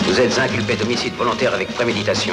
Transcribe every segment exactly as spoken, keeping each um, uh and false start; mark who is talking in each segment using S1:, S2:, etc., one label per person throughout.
S1: Vous êtes inculpé d'homicide volontaire avec préméditation.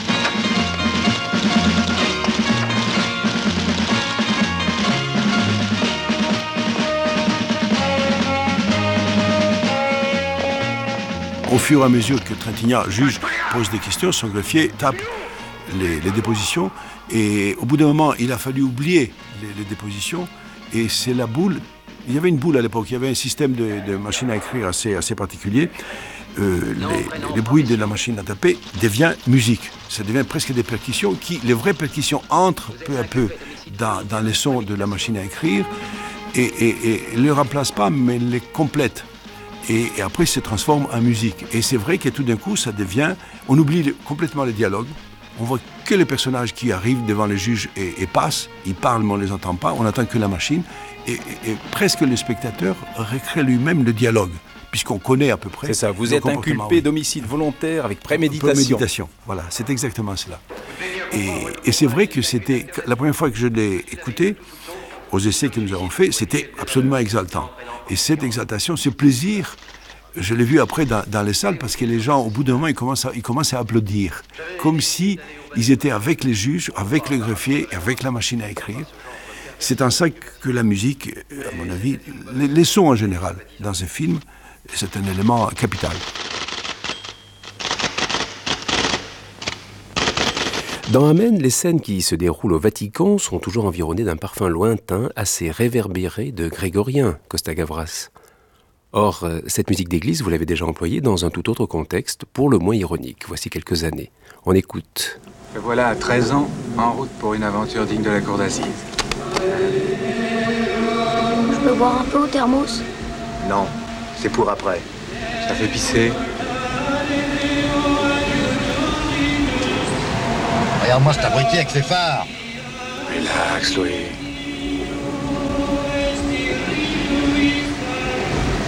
S2: Au fur et à mesure que Trintignant, juge, pose des questions, son greffier tape les, les dépositions. Et au bout d'un moment, il a fallu oublier les, les dépositions. Et c'est la boule. Il y avait une boule à l'époque, il y avait un système de, de machine à écrire assez, assez particulier. Euh, les, les bruits de la machine à taper deviennent musique. Ça devient presque des percussions qui, les vraies percussions entrent peu à peu dans, dans les sons de la machine à écrire et, et, et ne les remplacent pas, mais les complètent. Et, et après, se transforme en musique. Et c'est vrai que tout d'un coup, ça devient... On oublie complètement les dialogues. On voit que les personnages qui arrivent devant les juges et, et passent. Ils parlent, mais on ne les entend pas. On n'entend que la machine. Et, et, et presque le spectateur recrée lui-même le dialogue, puisqu'on connaît à peu près...
S3: C'est ça, vous êtes inculpé
S2: oui.
S3: d'homicide volontaire avec préméditation.
S2: Préméditation, voilà, c'est exactement cela. Et, et c'est vrai que c'était... La première fois que je l'ai écouté, aux essais que nous avons faits, c'était absolument exaltant. Et cette exaltation, ce plaisir, je l'ai vu après dans, dans les salles, parce que les gens, au bout d'un moment, ils commencent, à, ils commencent à applaudir, comme si ils étaient avec les juges, avec le greffier, avec la machine à écrire. C'est en ça que la musique, à mon avis, les, les sons en général, dans un film, c'est un élément capital.
S4: Dans Amen, les scènes qui se déroulent au Vatican sont toujours environnées d'un parfum lointain, assez réverbéré de grégorien, Costa Gavras. Or, cette musique d'église, vous l'avez déjà employée dans un tout autre contexte, pour le moins ironique, voici quelques années. On écoute.
S5: Me voilà à treize ans, en route pour une aventure digne de la cour d'assises.
S6: Je peux boire un peu au thermos?
S5: Non, c'est pour après. Ça fait pisser.
S7: Regarde-moi cet abruti avec ses phares.
S5: Relax, Louis.